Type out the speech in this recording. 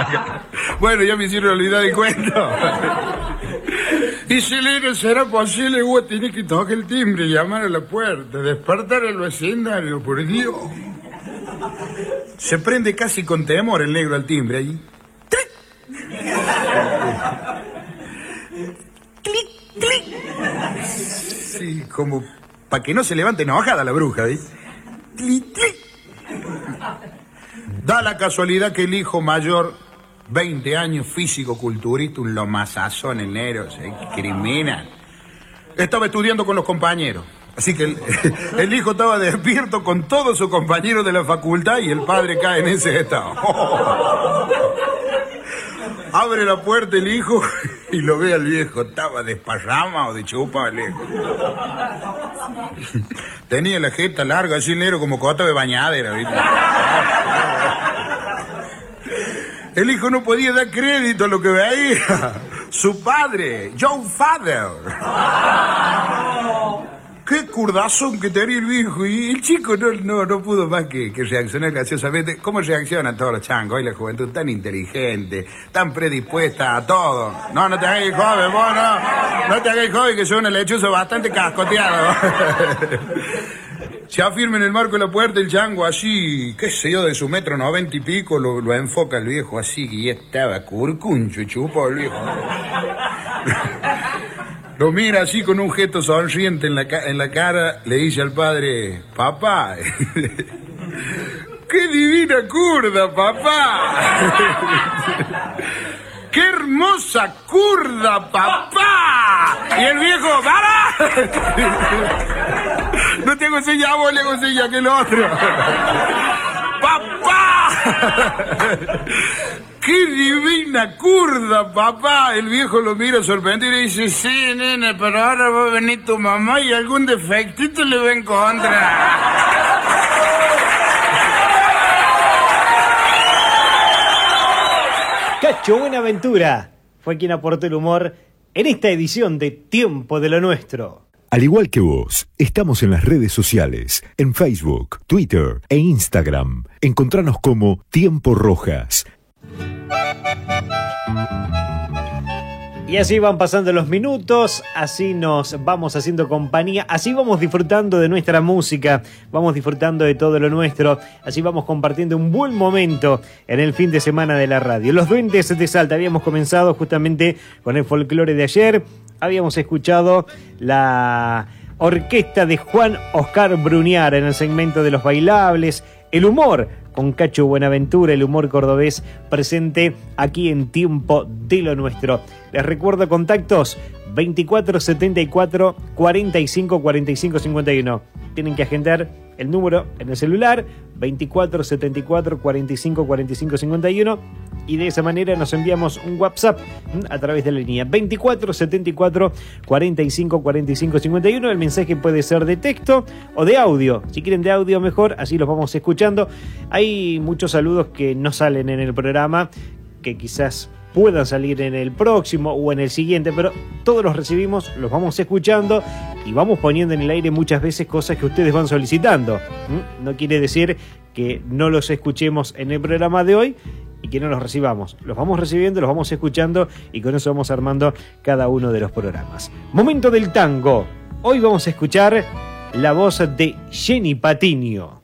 Bueno, ya me hicieron olvidar el cuento. Y Selena, ¿será posible? Tiene que tocar el timbre, llamar a la puerta, despertar al vecindario, por Dios. Se prende casi con temor el negro al timbre allí. ¡Clic! ¡Clic! Sí, como para que no se levante enojada la bruja, ¿ves? ¡Clic! ¡Clic! Da la casualidad que el hijo mayor, 20 años, físico-culturista, un lomazazón en negro, se crimina. Estaba estudiando con los compañeros. Así que el hijo estaba despierto con todos sus compañeros de la facultad y el padre cae en ese estado. Abre la puerta el hijo y lo ve al viejo. Estaba desparramado de chupa, lejos. Tenía la jeta larga, así negro como cota de bañadera, ¿viste? El hijo no podía dar crédito a lo que veía. Su padre, John Father. Qué curdazón que tenía el viejo. Y el chico no pudo más que reaccionar graciosamente. ¿Cómo reaccionan todos los changos? Hoy la juventud tan inteligente, tan predispuesta a todo. No te hagas joven, vos no te hagas joven, que soy una lechuza bastante cascoteado. Se afirma en el marco de la puerta el chango así, qué sé yo, de su 1,90 y pico, lo enfoca el viejo así, que ya estaba curcuncho, chupo el viejo. Lo mira así con un gesto sonriente en la cara, le dice al padre, papá, ¡qué divina curda, papá! ¡Qué hermosa curda, papá! Y el viejo, ¡para! No te hago señas, vos le hago señas que el otro. ¡Papá! ¡Qué divina curda, papá! El viejo lo mira sorprendido y le dice, sí, nene, pero ahora va a venir tu mamá y algún defectito le va a encontrar. Cacho Buenaventura fue quien aportó el humor en esta edición de Tiempo de lo Nuestro. Al igual que vos, estamos en las redes sociales, en Facebook, Twitter e Instagram. Encontranos como Tiempo Rojas. Y así van pasando los minutos, así nos vamos haciendo compañía, así vamos disfrutando de nuestra música, vamos disfrutando de todo lo nuestro, así vamos compartiendo un buen momento en el fin de semana de la radio. Los Duendes de Salta, habíamos comenzado justamente con el folclore de ayer, habíamos escuchado la orquesta de Juan Oscar Bruniar en el segmento de los bailables, el humor con Cacho Buenaventura, el humor cordobés presente aquí en Tiempo de lo Nuestro. Les recuerdo contactos 2474 45 45 51. Tienen que agendar el número en el celular 2474 45 45 51 y de esa manera nos enviamos un WhatsApp a través de la línea 2474 45 45 51. El mensaje puede ser de texto o de audio. Si quieren de audio mejor, así los vamos escuchando. Hay muchos saludos que no salen en el programa, que quizás puedan salir en el próximo o en el siguiente, pero todos los recibimos, los vamos escuchando y vamos poniendo en el aire muchas veces cosas que ustedes van solicitando. No quiere decir que no los escuchemos en el programa de hoy y que no los recibamos. Los vamos recibiendo, los vamos escuchando y con eso vamos armando cada uno de los programas. Momento del tango. Hoy vamos a escuchar la voz de Jenny Patiño.